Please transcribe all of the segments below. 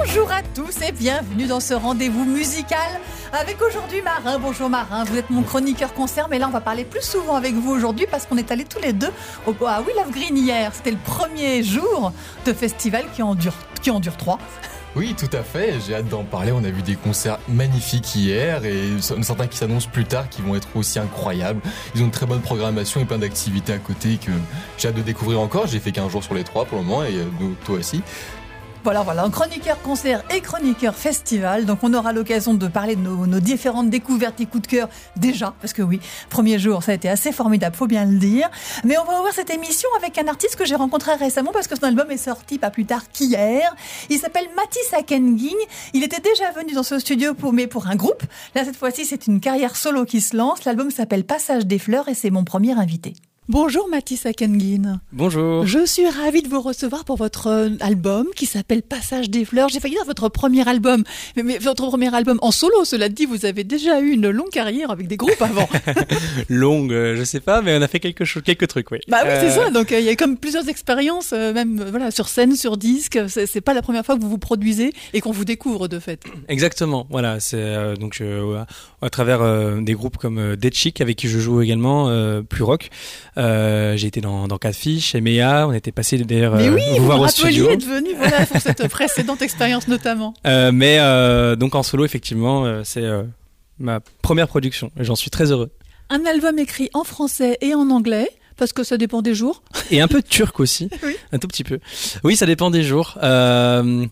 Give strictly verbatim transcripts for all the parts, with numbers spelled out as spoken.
Bonjour à tous et bienvenue dans ce rendez-vous musical avec aujourd'hui Marin. Bonjour Marin, vous êtes mon chroniqueur concert, mais là on va parler plus souvent avec vous aujourd'hui parce qu'on est allés tous les deux au, à We Love Green hier. C'était le premier jour de festival qui en dure, qui en dure trois. Oui, tout à fait, j'ai hâte d'en parler. On a vu des concerts magnifiques hier et certains qui s'annoncent plus tard qui vont être aussi incroyables. Ils ont une très bonne programmation et plein d'activités à côté que j'ai hâte de découvrir encore. J'ai fait qu'un jour sur les trois pour le moment et toi aussi. Voilà, voilà, un chroniqueur concert et chroniqueur festival. Donc on aura l'occasion de parler de nos, nos différentes découvertes et coups de cœur déjà, parce que oui, premier jour, ça a été assez formidable, faut bien le dire. Mais on va ouvrir cette émission avec un artiste que j'ai rencontré récemment parce que son album est sorti pas plus tard qu'hier. Il s'appelle Mathis Akenguigne. Il était déjà venu dans ce studio pour, mais pour un groupe. Là, cette fois-ci, c'est une carrière solo qui se lance. L'album s'appelle Passage des fleurs et c'est mon premier invité. Bonjour Mathis Akenguigne. Bonjour. Je suis ravie de vous recevoir pour votre euh, album qui s'appelle Passage des fleurs. J'ai failli dire votre premier album, mais, mais votre premier album en solo, cela dit, vous avez déjà eu une longue carrière avec des groupes avant. Longue, euh, je sais pas, mais on a fait quelque chose, quelques trucs, oui. Bah oui, euh... c'est ça. Donc il euh, y a comme plusieurs expériences, euh, même euh, voilà, sur scène, sur disque. C'est, c'est pas la première fois que vous vous produisez et qu'on vous découvre de fait. Exactement. Voilà, c'est euh, donc je, à travers euh, des groupes comme euh, Dead Chic avec qui je joue également, euh, plus rock. Euh, j'ai été dans, dans Catfish, M E A, on était passé d'ailleurs mais oui, euh, vous voir au studio. Mais oui, vous êtes venu voilà, pour cette précédente expérience notamment. Euh, mais euh, donc en solo, effectivement, euh, c'est euh, ma première production et j'en suis très heureux. Un album écrit en français et en anglais. Parce que ça dépend des jours. Et un peu de turc aussi, oui. Un tout petit peu. Oui, ça dépend des jours. Euh,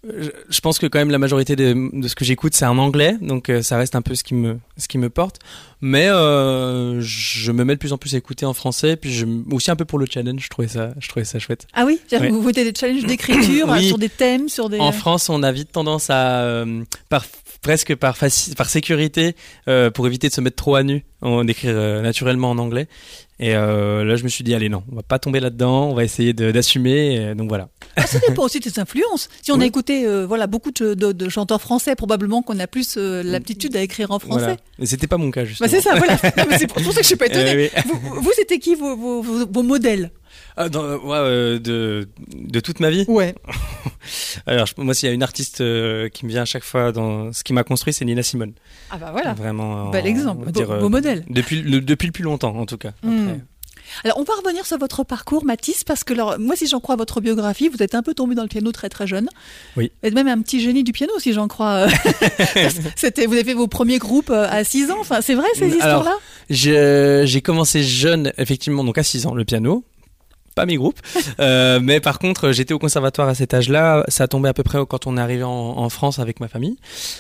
je pense que quand même la majorité de, de ce que j'écoute c'est en anglais, donc euh, ça reste un peu ce qui me ce qui me porte. Mais euh, je me mets de plus en plus à écouter en français, puis je, aussi un peu pour le challenge. Je trouvais ça, je trouvais ça chouette. Ah oui, ouais. Vous votez des challenges d'écriture oui. Sur des thèmes, sur des. En France, on a vite tendance à euh, par presque par faci- par sécurité euh, pour éviter de se mettre trop à nu, on d'écrire euh, naturellement en anglais. Et euh, là, je me suis dit, allez, non, on va pas tomber là-dedans, on va essayer de, d'assumer. Et donc voilà. Ah, ça dépend aussi de tes influences. Si on oui. a écouté euh, voilà, beaucoup de, de, de chanteurs français, probablement qu'on a plus euh, l'aptitude à écrire en français. Voilà. Mais c'était pas mon cas, justement. Bah, c'est ça, voilà. Non, mais c'est pour ça que je suis pas étonnée. Euh, oui. vous, vous, c'était qui vos, vos, vos, vos modèles? Ah, dans, ouais, euh, de, de toute ma vie. Ouais. Alors, je, moi, s'il y a une artiste euh, qui me vient à chaque fois dans ce qui m'a construit, c'est Nina Simone. Ah bah voilà. Vraiment. Bel exemple. Beau, beau modèle. Depuis le, depuis le plus longtemps, en tout cas. Après. Mm. Alors, on va revenir sur votre parcours, Mathis, parce que alors, moi, si j'en crois à votre biographie, vous êtes un peu tombé dans le piano très très jeune. Oui. Vous êtes même un petit génie du piano, si j'en crois. C'était, vous avez fait vos premiers groupes à six ans. Enfin, c'est vrai ces histoires-là? Alors, je, j'ai commencé jeune, effectivement, donc à six ans, le piano. Pas mes groupes, euh, mais par contre j'étais au conservatoire à cet âge-là. Ça a tombé à peu près quand on est arrivé en, en France avec ma famille.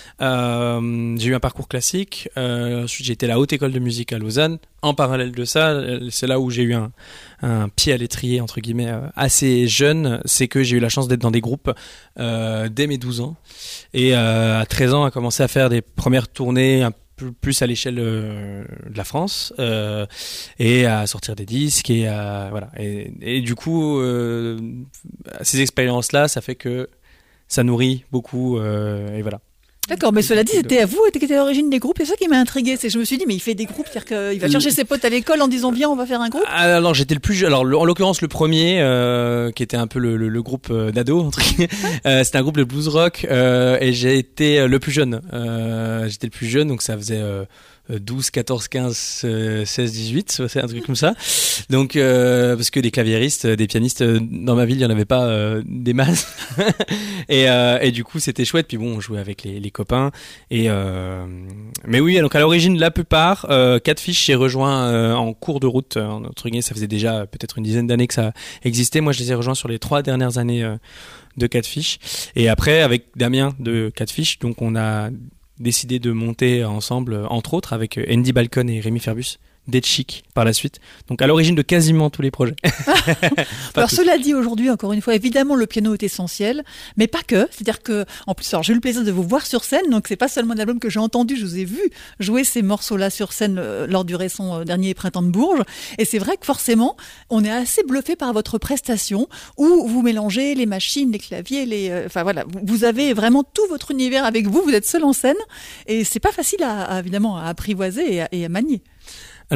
Euh, j'ai eu un parcours classique. Euh, ensuite j'ai été à la Haute École de Musique à Lausanne. En parallèle de ça, c'est là où j'ai eu un, un pied à l'étrier entre guillemets assez jeune. C'est que j'ai eu la chance d'être dans des groupes euh, dès mes douze ans et euh, à treize ans à commencer à faire des premières tournées un plus à l'échelle euh, de la France euh, et à sortir des disques et à, voilà et, et du coup euh, ces expériences là ça fait que ça nourrit beaucoup euh, et voilà. D'accord, mais cela dit, c'était à vous qui était à l'origine des groupes. C'est ça qui m'a intrigué, c'est que je me suis dit, mais il fait des groupes, c'est-à-dire qu'il va chercher ses potes à l'école en disant viens, on va faire un groupe. Alors j'étais le plus jeune, alors en l'occurrence le premier, euh, qui était un peu le, le, le groupe d'ado, entre guillemets, euh, c'était un groupe de blues rock, euh, et j'ai été le plus jeune. Euh, j'étais le plus jeune, donc ça faisait euh, douze, quatorze, quinze, seize, dix-huit, c'est un truc comme ça. Donc euh, parce que des claviéristes, des pianistes dans ma ville, il y en avait pas euh, des masses. et, euh, et du coup c'était chouette. Puis bon, on jouait avec les, les copains. Et euh... mais oui, donc à l'origine la plupart, euh, Catfish j'ai rejoint euh, en cours de route. Euh, entre guillemets, ça faisait déjà peut-être une dizaine d'années que ça existait. Moi, je les ai rejoints sur les trois dernières années euh, de Catfish. Et après avec Damien de Catfish, donc on a décidé de monter ensemble, entre autres, avec Andy Balcon et Rémi Ferbus, Dead Chic par la suite. Donc à l'origine de quasiment tous les projets. Alors tous. Cela dit, aujourd'hui, encore une fois, évidemment le piano est essentiel, mais pas que. C'est-à-dire que, en plus, alors j'ai eu le plaisir de vous voir sur scène, donc c'est pas seulement un album que j'ai entendu, je vous ai vu jouer ces morceaux-là sur scène euh, lors du récent euh, dernier Printemps de Bourges. Et c'est vrai que forcément, on est assez bluffé par votre prestation, où vous mélangez les machines, les claviers, les, euh, enfin voilà, vous avez vraiment tout votre univers avec vous. Vous êtes seul en scène, et c'est pas facile à, à évidemment à apprivoiser et à, et à manier. Alors,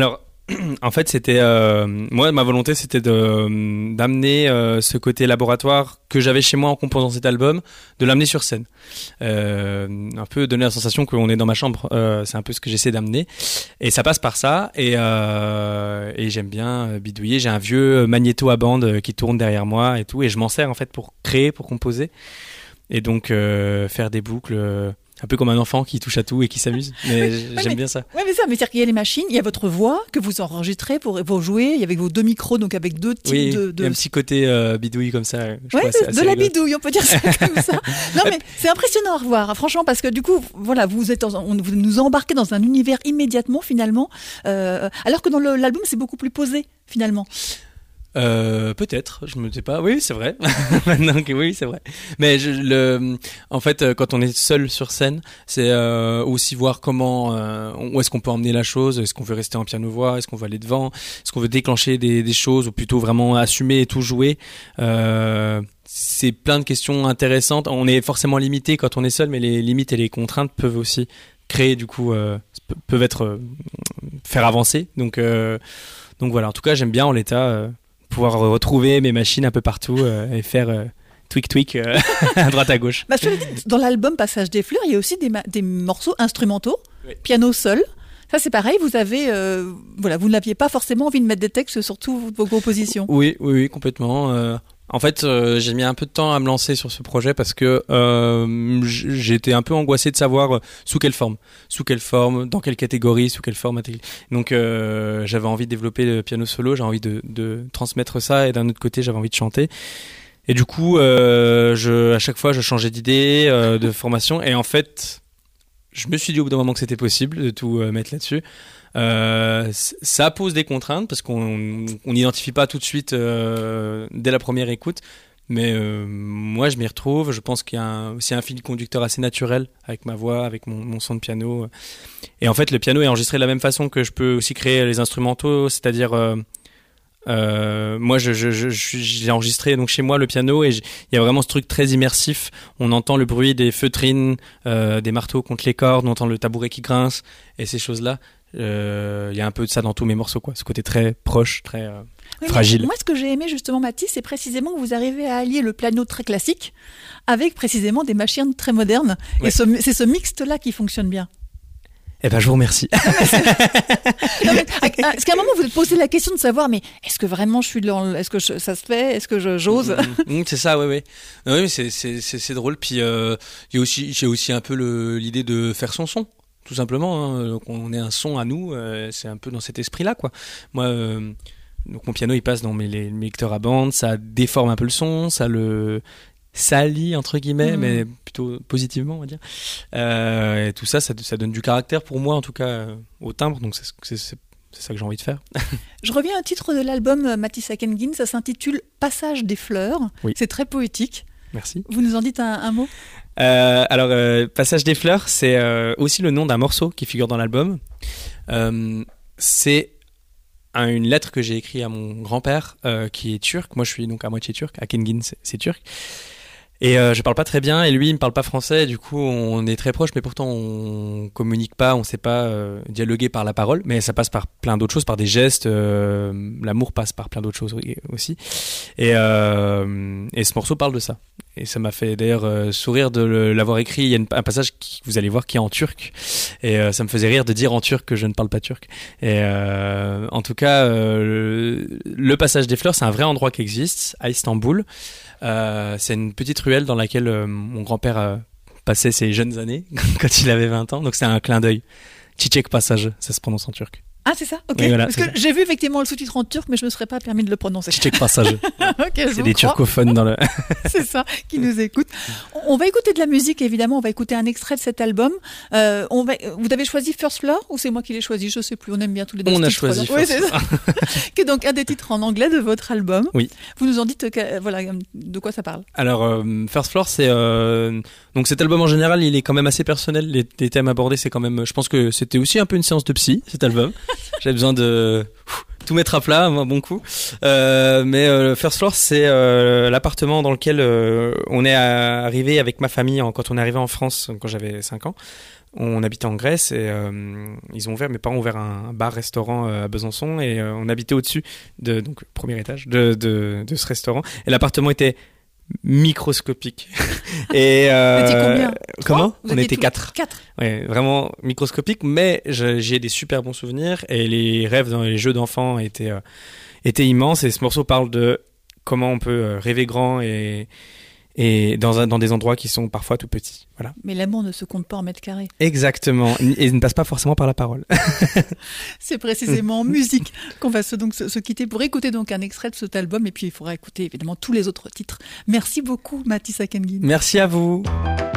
En fait, c'était euh, moi, ma volonté, c'était de d'amener euh, ce côté laboratoire que j'avais chez moi en composant cet album, de l'amener sur scène. Euh, un peu donner la sensation qu'on est dans ma chambre. Euh, c'est un peu ce que j'essaie d'amener. Et ça passe par ça. Et, euh, et j'aime bien bidouiller. J'ai un vieux magnéto à bande qui tourne derrière moi et tout. Et je m'en sers en fait pour créer, pour composer. Et donc euh, faire des boucles. Euh, Un peu comme un enfant qui touche à tout et qui s'amuse. Mais ouais, j'aime mais, bien ça. Ouais, mais ça, mais c'est-à-dire qu'il y a les machines, il y a votre voix que vous enregistrez pour, pour jouer, il y a avec vos deux micros, donc avec deux types oui, de, de... Il y a un petit côté euh, bidouille comme ça. Je ouais, crois, c'est de, assez de la rigolo. bidouille, on peut dire ça comme ça. Non, mais c'est impressionnant à revoir, franchement, parce que du coup, voilà, vous êtes, dans, vous nous embarquez dans un univers immédiatement, finalement, euh, alors que dans le, l'album, c'est beaucoup plus posé, finalement. Euh, peut-être, je me sais pas. Oui, c'est vrai. Maintenant que oui, c'est vrai. Mais je, le, en fait, quand on est seul sur scène, c'est euh, aussi voir comment, euh, où est-ce qu'on peut emmener la chose. Est-ce qu'on veut rester en piano-voix? Est-ce qu'on veut aller devant? Est-ce qu'on veut déclencher des, des choses ou plutôt vraiment assumer et tout jouer? Euh, c'est plein de questions intéressantes. On est forcément limité quand on est seul, mais les limites et les contraintes peuvent aussi créer, du coup, euh, peuvent être euh, faire avancer. Donc, euh, donc voilà. En tout cas, j'aime bien en l'état. Euh, pouvoir retrouver mes machines un peu partout euh, et faire euh, tweak tweak euh, à droite à gauche. Bah, je te l'ai dit, dans l'album Passage des fleurs, il y a aussi des, ma- des morceaux instrumentaux, oui. Piano seul. Ça c'est pareil, vous avez, euh, voilà, vous n'aviez pas forcément envie de mettre des textes sur toutes vos compositions. Oui, oui, oui, complètement. Euh, en fait, euh, j'ai mis un peu de temps à me lancer sur ce projet parce que euh, j'étais un peu angoissé de savoir sous quelle forme, sous quelle forme, dans quelle catégorie, sous quelle forme. Donc, euh, j'avais envie de développer le piano solo, j'avais envie de, de transmettre ça, et d'un autre côté, j'avais envie de chanter. Et du coup, euh, je, à chaque fois, je changeais d'idée, euh, de formation, et en fait, je me suis dit au bout d'un moment que c'était possible de tout euh, mettre là-dessus. Euh, ça pose des contraintes parce qu'on on n'identifie pas tout de suite euh, dès la première écoute, mais euh, moi je m'y retrouve. Je pense qu'il y a un, aussi un fil conducteur assez naturel avec ma voix, avec mon, mon son de piano. Et en fait, le piano est enregistré de la même façon que je peux aussi créer les instrumentaux, c'est-à-dire euh, euh, moi je, je, je, j'ai enregistré donc chez moi le piano et il y a vraiment ce truc très immersif. On entend le bruit des feutrines, euh, des marteaux contre les cordes, on entend le tabouret qui grince et ces choses-là. Il euh, y a un peu de ça dans tous mes morceaux, quoi. Ce côté très proche, très euh, oui, fragile. Moi, ce que j'ai aimé justement, Mathis, c'est précisément que vous arrivez à allier le piano très classique avec précisément des machines très modernes. Ouais. Et ce, c'est ce mixte-là qui fonctionne bien. Eh ben, je vous remercie. Non, mais, est-ce qu'à un moment vous vous posez la question de savoir, mais est-ce que vraiment je suis dans, est-ce que je, ça se fait, est-ce que je, j'ose? mmh, C'est ça, oui, oui. Oui, mais c'est, c'est, c'est, c'est drôle. Puis euh, il y a aussi, j'ai aussi un peu le, l'idée de faire son son. Tout simplement, hein. Donc on est un son à nous, euh, c'est un peu dans cet esprit-là, quoi. Moi, euh, donc mon piano, il passe dans mes, les, mes lecteurs à bande, ça déforme un peu le son, ça le salit entre guillemets, mmh. mais plutôt positivement, on va dire. Euh, et tout ça, ça, ça donne du caractère pour moi, en tout cas, euh, au timbre. Donc c'est, c'est, c'est, c'est ça que j'ai envie de faire. Je reviens au titre de l'album Mathis Akenguin, ça s'intitule Passage des fleurs. Oui. C'est très poétique. Merci. Vous nous en dites un, un mot? Euh, alors, euh, Passage des fleurs, c'est euh, aussi le nom d'un morceau qui figure dans l'album. Euh, c'est un, une lettre que j'ai écrite à mon grand-père, euh, qui est turc. Moi, je suis donc à moitié turc. Akenguin, c'est, c'est turc. Et euh, je parle pas très bien, et lui, il me parle pas français. Du coup, on est très proches, mais pourtant, on communique pas, on sait pas euh, dialoguer par la parole. Mais ça passe par plein d'autres choses, par des gestes. Euh, l'amour passe par plein d'autres choses aussi. Et, euh, et ce morceau parle de ça. Et ça m'a fait d'ailleurs euh, sourire de le, l'avoir écrit. Il y a une, un passage qui, vous allez voir, qui est en turc. Et euh, ça me faisait rire de dire en turc que je ne parle pas turc. Et euh, en tout cas, euh, le, le passage des fleurs, c'est un vrai endroit qui existe à Istanbul. Euh, c'est une petite ruelle dans laquelle euh, mon grand-père euh, passait ses jeunes années quand il avait vingt ans. Donc c'est un clin d'œil. Çiçek Passage, ça se prononce en turc. Ah, c'est ça? Ok. Oui, voilà, parce que ça. J'ai vu effectivement le sous-titre en turc, mais je ne me serais pas permis de le prononcer. Çiçek Passage. Okay, c'est des turcophones dans le. C'est ça, qui nous écoutent. On va écouter de la musique, évidemment. On va écouter un extrait de cet album. Euh, on va... Vous avez choisi First Floor ou c'est moi qui l'ai choisi? Je ne sais plus. On aime bien tous les deux. On a choisi First oui, c'est ça. Qui est donc un des titres en anglais de votre album. Oui. Vous nous en dites que, voilà, de quoi ça parle? Alors, euh, First Floor, c'est euh, Donc cet album en général, il est quand même assez personnel. Les, les thèmes abordés, c'est quand même. Je pense que c'était aussi un peu une séance de psy cet album. J'avais besoin de ouf, tout mettre à plat, un bon coup. Euh, mais euh, First Floor, c'est euh, l'appartement dans lequel euh, on est arrivé avec ma famille en, quand on est arrivé en France, quand j'avais cinq ans. On habitait en Grèce et euh, ils ont ouvert, mes parents ont ouvert un bar-restaurant euh, à Besançon et euh, on habitait au-dessus de donc premier étage de de, de ce restaurant et l'appartement était microscopique. Et euh, vous étiez combien? Comment? Vous On était tous... quatre. Quatre. Ouais, vraiment microscopique, mais je, j'ai des super bons souvenirs et les rêves dans les jeux d'enfants étaient euh, étaient immenses et ce morceau parle de comment on peut rêver grand et et dans, un, dans des endroits qui sont parfois tout petits. Voilà. Mais l'amour ne se compte pas en mètres carrés. Exactement, et ne passe pas forcément par la parole. C'est précisément en musique qu'on va se, donc, se, se quitter pour écouter donc un extrait de cet album, et puis il faudra écouter évidemment tous les autres titres. Merci beaucoup Mathis Akenguin. Merci à vous.